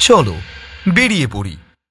চলো বেরিয়ে পড়ি।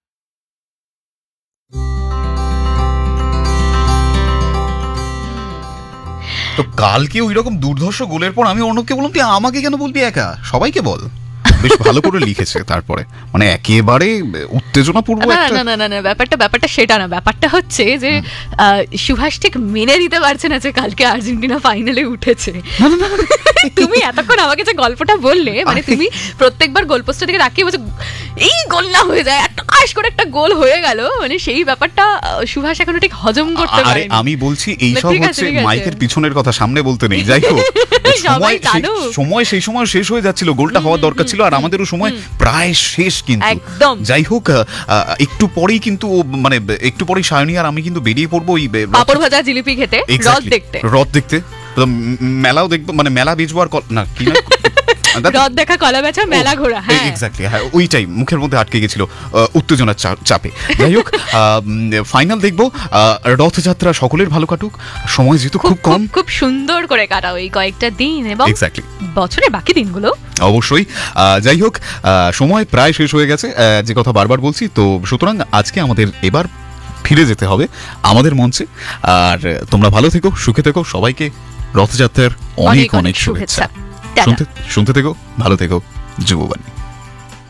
তো কালকে ওই রকম দুর্ধর্ষ গোলের পর আমি অর্ণবকে বললাম তুই আমাকে কেন বলবি একা, সবাইকে বল। বেশ ভালো করে লিখেছে তারপরে, মানে একেবারে উত্তেজনাপূর্ণ একটা। না না না, ব্যাপারটা সেটা না। ব্যাপারটা হচ্ছে যে সুভাষ ঠিক মেনে নিতে পারছে না যে কালকে আর্জেন্টিনা ফাইনালে উঠেছে। তুমি এতক্ষণ আমাকে যে গল্পটা বললে, মানে তুমি প্রত্যেকবার গোলপোস্টের দিকে তাকিয়ে বলছো এই গোল না হয়ে যায়, টাস করে একটা গোল হয়ে গেল, মানে সেই ব্যাপারটা সুভাষ এখনো ঠিক হজম করতে পারেনি। আরে আমি বলছি এই সব হচ্ছে মাইকের পিছনের কথা, সামনে বলতে নেই। যাই হোক, সময় সেই সময় শেষ হয়ে যাচ্ছিল, গোলটা হওয়ার দরকার ছিল, আর আমাদেরও সময় প্রায় শেষ। কিন্তু যাই হোক, একটু পরেই কিন্তু মানে একটু পরেই সায়নী আর আমি কিন্তু বেরিয়ে পড়বো ওই পাপড় ভাজা জিলিপি খেতে, হ্রদ দেখতে। মেলাও দেখবো, মানে মেলা বেচবো আর না কি না হ্রদ দেখা, কলা বেচা, মেলা ঘোরা। হ্যাঁ এক্স্যাক্টলি, হ্যাঁ ওইটাই মুখের মধ্যে আটকে গেছিল উত্তেজনার চাপে। যাই হোক, ফাইনাল দেখবো। রথযাত্রা সকলের ভালো কাটুক, সময় যেহেতু খুব কম, খুব সুন্দর করে কাটাও এই কয়েকটা দিন এবং বছরের বাকি দিনগুলো অবশ্যই। যাই হোক, সময় প্রায় শেষ হয়ে গেছে, যে কথা বারবার বলছি। তো সুতরাং আজকে আমাদের এবার ফিরে যেতে হবে আমাদের মঞ্চে। আর তোমরা ভালো থেকো, সুখে থেকো, সবাইকে রথযাত্রার অনেক অনেক শুভেচ্ছা। শুনতে থেকো, ভালো থেকো, যুববাণী।